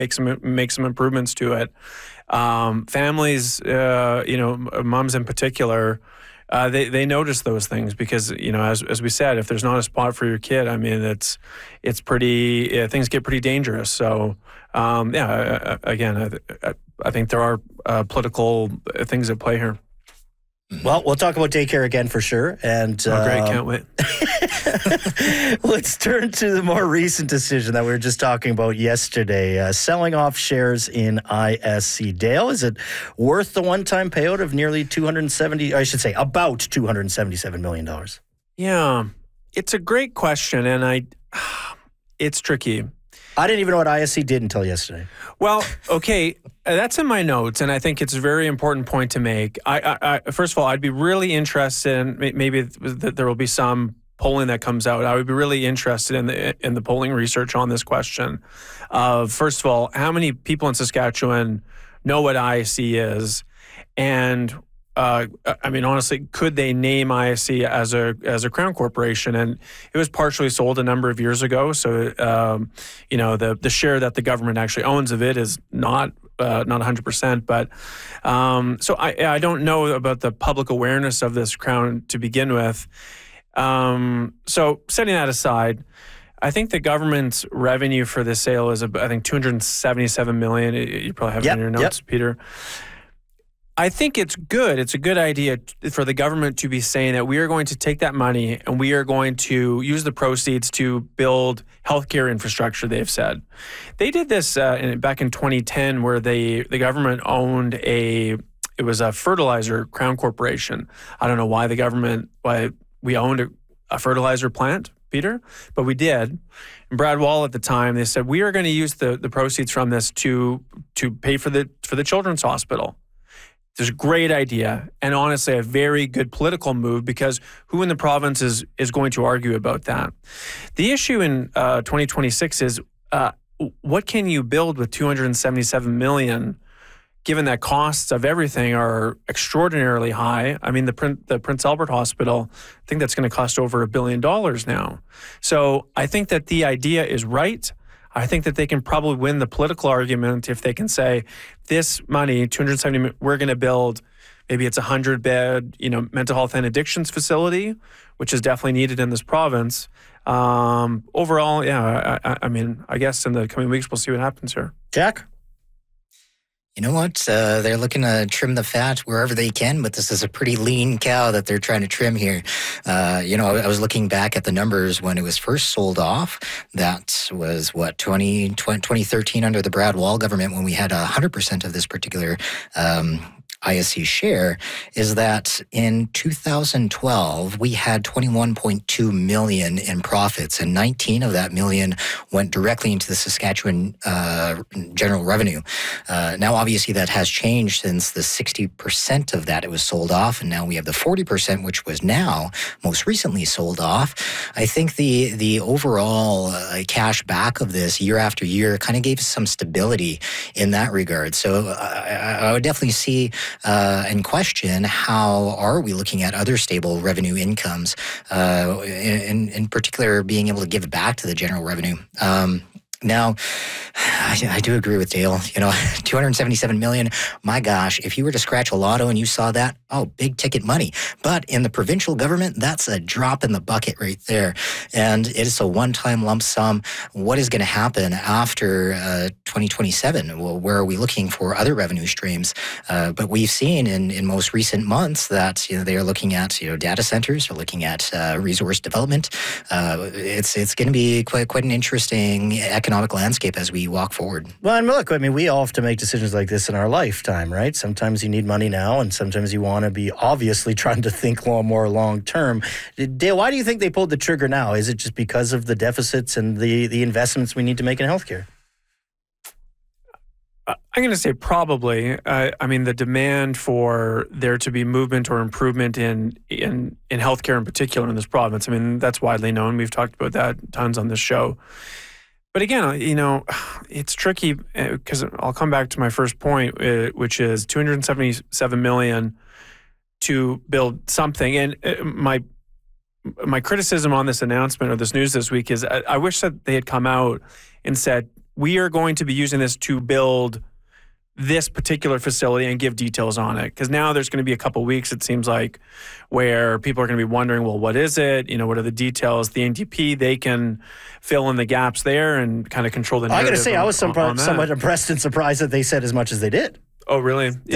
make some improvements to it. Families, moms in particular, they notice those things because, as we said, if there's not a spot for your kid, I mean, it's pretty, things get pretty dangerous. So, again, I think there are political things at play here. Well, we'll talk about daycare again for sure. And great, can't wait. Let's turn to the more recent decision that we were just talking about yesterday, selling off shares in ISC. Dale, is it worth the one-time payout of nearly about $277 million? Yeah, it's a great question, and it's tricky. I didn't even know what ISC did until yesterday. Well, okay, that's in my notes, and I think it's a very important point to make. I first of all, I'd be really interested in maybe there will be some polling that comes out. I would be really interested in the polling research on this question of, first of all, how many people in Saskatchewan know what ISC is, and honestly, could they name ISC as a Crown corporation? And it was partially sold a number of years ago. So, the share that the government actually owns of it is not 100%. But so I don't know about the public awareness of this Crown to begin with. So setting that aside, I think the government's revenue for this sale is, I think, $277 million. You probably have it in your notes, Peter. I think it's good. It's a good idea for the government to be saying that we are going to take that money and we are going to use the proceeds to build healthcare infrastructure, they've said. They did this back in 2010 where the government owned it was a fertilizer Crown corporation. I don't know why we owned a fertilizer plant, Peter, but we did. And Brad Wall at the time, they said, we are going to use the proceeds from this to pay for the children's hospital. It's a great idea, and honestly, a very good political move, because who in the province is going to argue about that? The issue in 2026 is what can you build with $277 million, given that costs of everything are extraordinarily high? I mean, the Prince Albert Hospital, I think that's going to cost over $1 billion now. So I think that the idea is right. I think that they can probably win the political argument if they can say, this money, $270 million, we're going to build, maybe it's a 100-bed, mental health and addictions facility, which is definitely needed in this province. Overall, I guess in the coming weeks, we'll see what happens here. Jack? You know what? They're looking to trim the fat wherever they can, but this is a pretty lean cow that they're trying to trim here. I was looking back at the numbers when it was first sold off. That was, 2013 under the Brad Wall government, when we had 100% of this particular ISC share, is that in 2012, we had $21.2 million in profits, and 19 of that million went directly into the Saskatchewan general revenue. Now, obviously, that has changed since the 60% of that it was sold off, and now we have the 40%, which was now most recently sold off. I think the overall cash back of this year after year kind of gave us some stability in that regard. So I would definitely see and question, how are we looking at other stable revenue incomes, in particular being able to give it back to the general revenue. Now, I do agree with Dale. $277 million. My gosh, if you were to scratch a lotto and you saw that, big ticket money. But in the provincial government, that's a drop in the bucket right there. And it is a one-time lump sum. What is going to happen after 2027? Well, where are we looking for other revenue streams? But we've seen in most recent months that they are looking at data centers, they're looking at resource development. It's going to be quite an interesting economic landscape as we walk forward. Well, and look, we all have to make decisions like this in our lifetime, right? Sometimes you need money now, and sometimes you want to be obviously trying to think more long term. Dale, why do you think they pulled the trigger now? Is it just because of the deficits and the investments we need to make in healthcare? I'm going to say probably. The demand for there to be movement or improvement in healthcare in particular in this province, that's widely known. We've talked about that tons on this show. But again, it's tricky because I'll come back to my first point, which is $277 million to build something. And my criticism on this announcement or this news this week is I wish that they had come out and said, we are going to be using this to build this particular facility and give details on it. Because now there's going to be a couple weeks, it seems like, where people are going to be wondering, well, what is it? What are the details? The NDP, they can fill in the gaps there and kind of control the narrative. I got to say, I was somewhat impressed and surprised that they said as much as they did. Oh, really?